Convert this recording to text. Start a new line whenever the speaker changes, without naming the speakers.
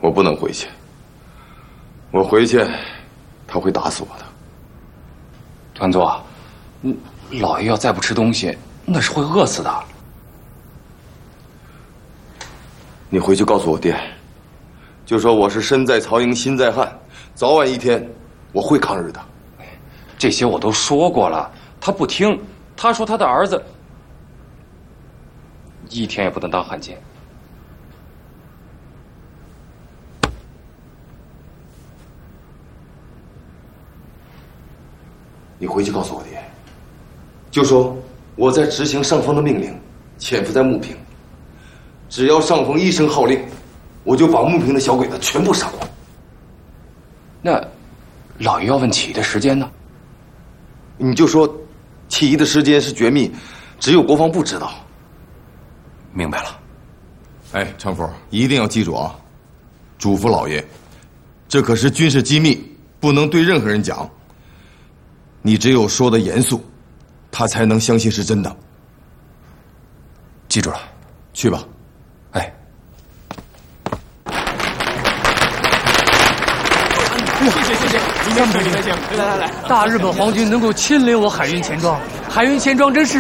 我不能回去。我回去，他会打死我的。
团座，老爷要再不吃东西，那是会饿死的。
你回去告诉我爹，就说我是身在曹营心在汉，早晚一天我会抗日的。
这些我都说过了，他不听。他说他的儿子一天也不能当汉奸。
你回去告诉我爹，就说我在执行上峰的命令，潜伏在木坪。只要上峰一声号令，我就把木坪的小鬼子全部杀光。
那老爷要问起义的时间呢？
你就说，起义的时间是绝密，只有国防部知道。
明白了。
哎，程福，一定要记住啊，嘱咐老爷，这可是军事机密，不能对任何人讲。你只有说的严肃，他才能相信是真的。
记住了。
去吧。
哎。
谢，今天再见，来，大日本皇军能够亲临我海云钱庄，海云钱庄真是。